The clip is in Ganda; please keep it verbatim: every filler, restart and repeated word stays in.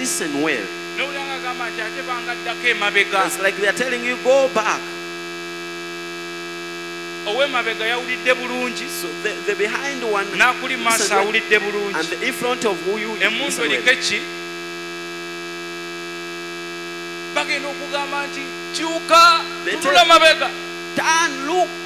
listen well. It's like they are telling you, go back. So the, the behind one listen well, and the in front of who you listen well. They tell, turn, look.